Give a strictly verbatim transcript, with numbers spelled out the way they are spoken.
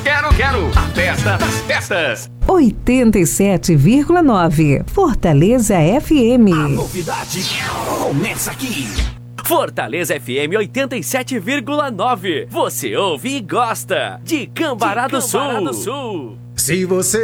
Quero, quero, a festa das festas. oitenta e sete vírgula nove Fortaleza F M. A novidade começa aqui. Fortaleza F M oitenta e sete vírgula nove. Você ouve e gosta de Cambará do Sul. Se você